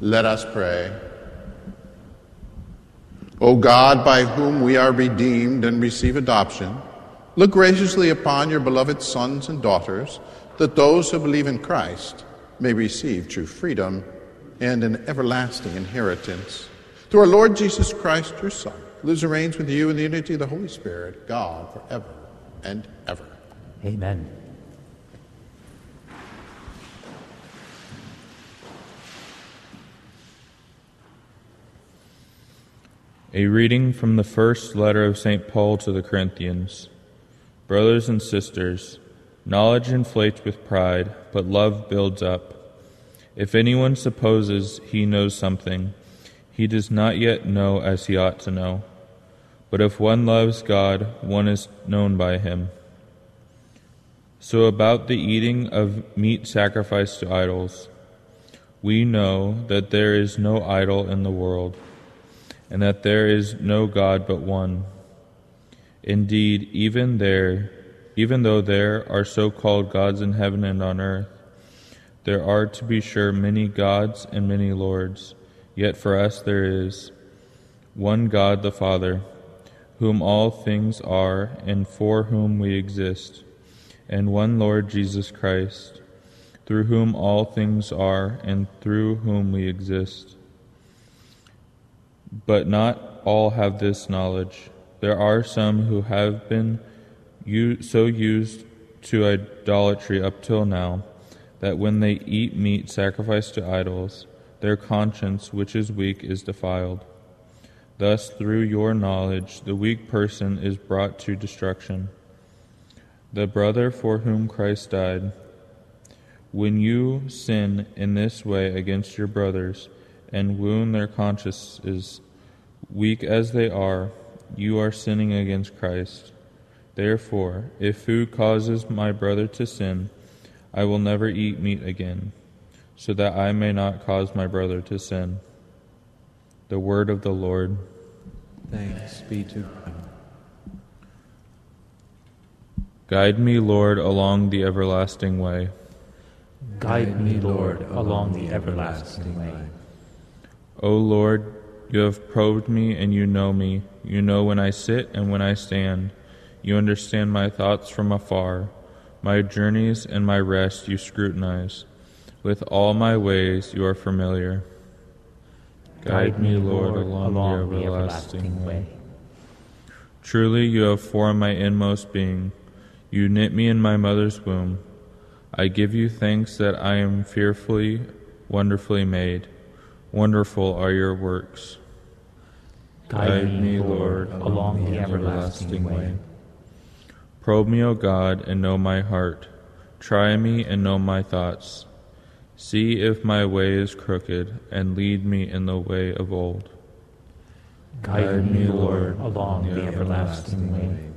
Let us pray. O God, by whom we are redeemed and receive adoption, look graciously upon your beloved sons and daughters, that those who believe in Christ may receive true freedom and an everlasting inheritance. Through our Lord Jesus Christ, your Son, who lives and reigns with you in the unity of the Holy Spirit, God, forever and ever. Amen. A reading from the first letter of St. Paul to the Corinthians. Brothers and sisters, knowledge inflates with pride, but love builds up. If anyone supposes he knows something, he does not yet know as he ought to know. But if one loves God, one is known by him. So about the eating of meat sacrificed to idols, we know that there is no idol in the world, and that there is no God but one. Indeed, even though there are so-called gods in heaven and on earth, there are, to be sure, many gods and many lords. Yet for us there is one God, the Father, whom all things are and for whom we exist, and one Lord Jesus Christ, through whom all things are and through whom we exist. But not all have this knowledge. There are some who have been so used to idolatry up till now, that when they eat meat sacrificed to idols, their conscience, which is weak, is defiled. Thus, through your knowledge, the weak person is brought to destruction. The brother for whom Christ died. When you sin in this way against your brothers, and wound their consciences, weak as they are, you are sinning against Christ. Therefore, if food causes my brother to sin, I will never eat meat again, so that I may not cause my brother to sin. The word of the Lord. Thanks be to God. Guide me, Lord, along the everlasting way. Guide me, Lord, along the everlasting way. O Lord, you have probed me and you know me. You know when I sit and when I stand. You understand my thoughts from afar. My journeys and my rest you scrutinize. With all my ways you are familiar. Guide me, Lord, along the everlasting way. Truly you have formed my inmost being. You knit me in my mother's womb. I give you thanks that I am fearfully, wonderfully made. Wonderful are your works. Guide me, Lord, along the everlasting way. Probe me, O God, and know my heart. Try me and know my thoughts. See if my way is crooked, and lead me in the way of old. Guide me, Lord, along the everlasting way.